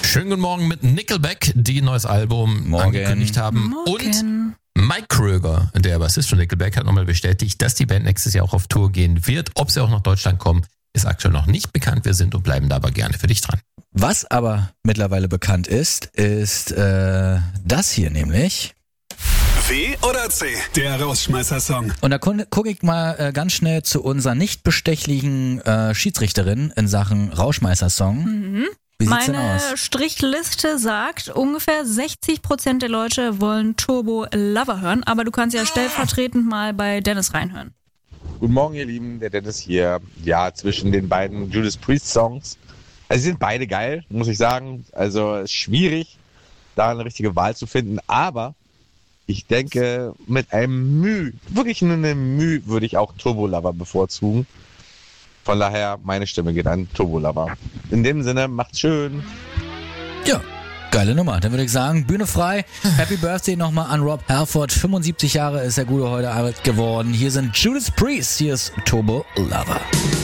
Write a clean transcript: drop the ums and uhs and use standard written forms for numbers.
Schönen guten Morgen mit Nickelback, die ein neues Album angekündigt haben. Und Mike Kröger, der Bassist von Nickelback, hat nochmal bestätigt, dass die Band nächstes Jahr auch auf Tour gehen wird. Ob sie auch nach Deutschland kommen, ist aktuell noch nicht bekannt. Wir sind und bleiben da aber gerne für dich dran. Was aber mittlerweile bekannt ist das hier nämlich. W oder C, der Rausschmeißer-Song. Und da gucke ich mal ganz schnell zu unserer nicht bestechlichen Schiedsrichterin in Sachen Rausschmeißer-Song. Mhm. Wie sieht's denn Meine aus? Strichliste sagt, ungefähr 60% der Leute wollen Turbo Lover hören, aber du kannst ja stellvertretend mal bei Dennis reinhören. Guten Morgen, ihr Lieben, der Dennis hier. Ja, zwischen den beiden Judas Priest Songs. Also, sie sind beide geil, muss ich sagen. Also, es ist schwierig, da eine richtige Wahl zu finden. Aber ich denke, mit einem Mühe, wirklich nur eine Mühe, würde ich auch Turbo Lover bevorzugen. Von daher, meine Stimme geht an Turbo Lover. In dem Sinne, macht's schön. Ja, geile Nummer. Dann würde ich sagen, Bühne frei. Happy Birthday nochmal an Rob Halford. 75 Jahre ist der Gute heute alt geworden. Hier sind Judas Priest. Hier ist Turbo Lover.